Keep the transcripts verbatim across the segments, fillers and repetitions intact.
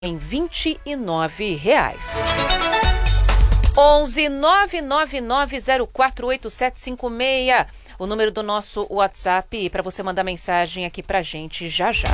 em vinte e nove reais. onze nove nove nove zero quatro oito sete cinco seis, o número do nosso WhatsApp para você mandar mensagem aqui pra gente já já.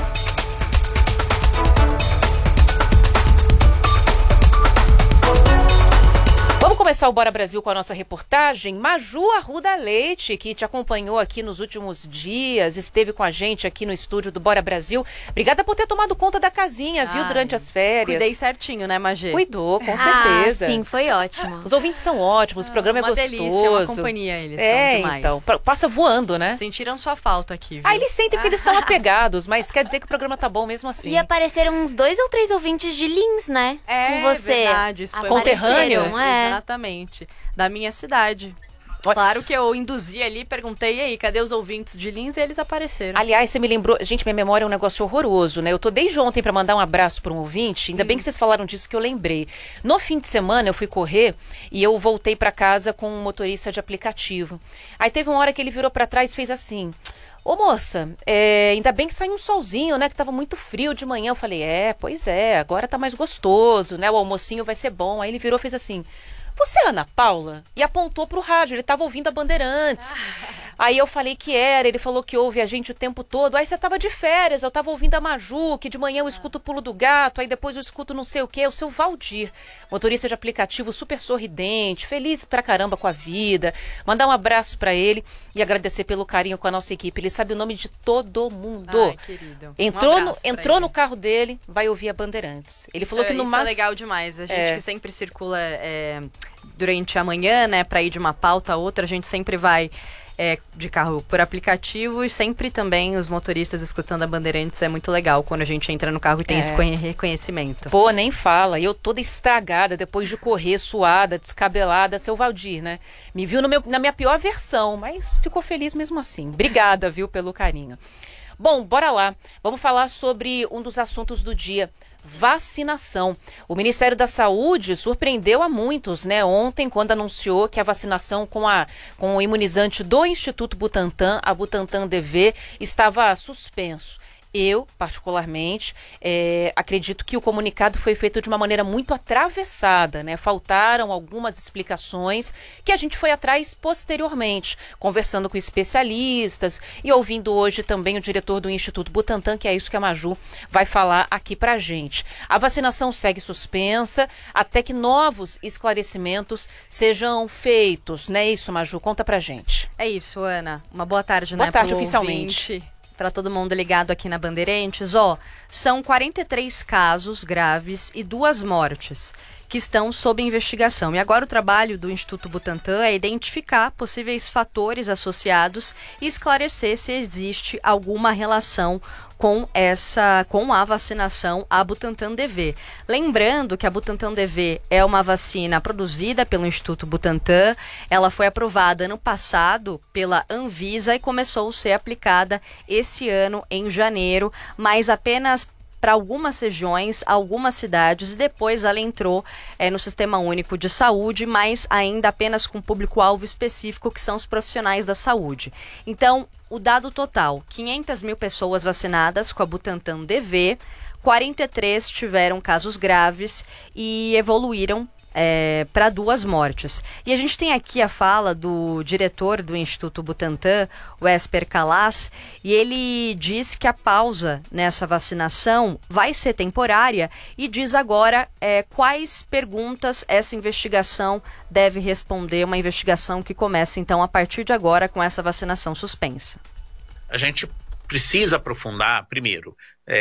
Vamos começar o Bora Brasil com a nossa reportagem. Maju Arruda Leite, que te acompanhou aqui nos últimos dias, esteve com a gente aqui no estúdio do Bora Brasil. Obrigada por ter tomado conta da casinha, viu, Ai, durante as férias. Cuidei certinho, né, Magê? Cuidou, com certeza. Ah, sim, foi ótimo. Os ouvintes são ótimos, o programa uma é gostoso. delícia, uma companhia eles, é, são demais. então, passa voando, né? Sentiram sua falta aqui, viu? Ah, eles sentem porque eles estão apegados, mas quer dizer que o programa tá bom mesmo assim. E apareceram uns dois ou três ouvintes de Lins, né? É, com você. verdade. Isso foi Conterrâneos? um- É. Exatamente. Da minha cidade. Claro que eu induzi ali, perguntei, e aí, cadê os ouvintes de Lins? E eles apareceram. Aliás, você me lembrou... Gente, minha memória é um negócio horroroso, né? Eu tô desde ontem pra mandar um abraço pra um ouvinte. Ainda Hum. bem que vocês falaram disso que eu lembrei. No fim de semana, eu fui correr e eu voltei pra casa com um motorista de aplicativo. Aí teve uma hora que ele virou pra trás e fez assim... Ô moça, é, ainda bem que saiu um solzinho, né? Que tava muito frio de manhã. Eu falei, é, pois é, agora tá mais gostoso, né? O almocinho vai ser bom. Aí ele virou e fez assim... Você é Ana Paula? E apontou pro rádio, ele tava ouvindo a Bandeirantes. Aí eu falei que era, ele falou que ouve a gente o tempo todo. Aí você tava de férias, eu tava ouvindo a Maju, que de manhã eu escuto o Pulo do Gato, aí depois eu escuto não sei o quê, o seu Valdir, motorista de aplicativo super sorridente, feliz pra caramba com a vida. Mandar um abraço pra ele e agradecer pelo carinho com a nossa equipe. Ele sabe o nome de todo mundo. Ai, querido. Entrou, Um no, abraço pra entrou ele. no carro dele, vai ouvir a Bandeirantes. Ele falou Isso que no é- isso máximo... é legal demais. A gente É. que sempre circula é, durante a manhã, né, pra ir de uma pauta a outra, a gente sempre vai é, de carro por aplicativo e sempre também os motoristas escutando a Bandeirantes. É muito legal quando a gente entra no carro e tem É. esse conhe- reconhecimento. Pô, nem fala. Eu toda estragada, depois de correr, suada, descabelada, seu Valdir, né? Me viu no meu- na minha pior versão, mas ficou feliz mesmo assim. Obrigada, viu, pelo carinho. Bom, bora lá. Vamos falar sobre um dos assuntos do dia. Vacinação. O Ministério da Saúde surpreendeu a muitos, né? Ontem, quando anunciou que a vacinação com, a, com o imunizante do Instituto Butantan, a Butantan D V, estava suspenso. Eu, particularmente, é, acredito que o comunicado foi feito de uma maneira muito atravessada, né? Faltaram algumas explicações que a gente foi atrás posteriormente, conversando com especialistas e ouvindo hoje também o diretor do Instituto Butantan, que é isso que a Maju vai falar aqui pra gente. A vacinação segue suspensa até que novos esclarecimentos sejam feitos, não é isso, Maju? Conta pra gente. É isso, Ana. Uma boa tarde, Boa né? tarde, pro oficialmente. ouvinte. Para todo mundo ligado aqui na Bandeirantes, ó, são quarenta e três casos graves e duas mortes que estão sob investigação. E agora o trabalho do Instituto Butantan é identificar possíveis fatores associados e esclarecer se existe alguma relação com essa, com a vacinação a Butantan D V. Lembrando que a Butantan D V é uma vacina produzida pelo Instituto Butantan, ela foi aprovada ano passado pela Anvisa e começou a ser aplicada esse ano em janeiro, mas apenas para algumas regiões, algumas cidades, e depois ela entrou é, no Sistema Único de Saúde, mas ainda apenas com público-alvo específico, que são os profissionais da saúde. Então, o dado total, quinhentas mil pessoas vacinadas com a Butantan D V, quarenta e três tiveram casos graves e evoluíram É, para duas mortes. E a gente tem aqui a fala do diretor do Instituto Butantan, o Esper Calas, e ele diz que a pausa nessa vacinação vai ser temporária e diz agora é, quais perguntas essa investigação deve responder, uma investigação que começa então a partir de agora com essa vacinação suspensa. A gente precisa aprofundar, primeiro,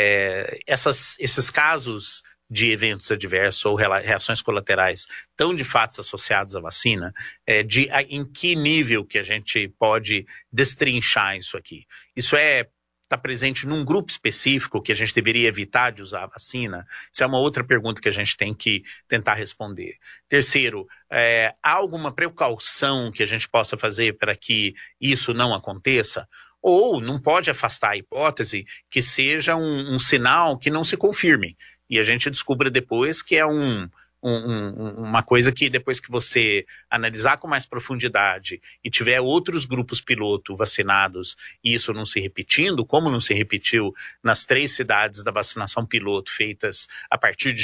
é, essas, esses casos de eventos adversos ou reações colaterais tão de fato associados à vacina, é, de a, em que nível que a gente pode destrinchar isso aqui. Isso é está presente num grupo específico que a gente deveria evitar de usar a vacina? Isso é uma outra pergunta que a gente tem que tentar responder. Terceiro, é, há alguma precaução que a gente possa fazer para que isso não aconteça? Ou não pode afastar a hipótese que seja um, um sinal que não se confirme e a gente descubra depois que é um, um, um, uma coisa que depois que você analisar com mais profundidade e tiver outros grupos piloto vacinados e isso não se repetindo, como não se repetiu nas três cidades da vacinação piloto feitas a partir de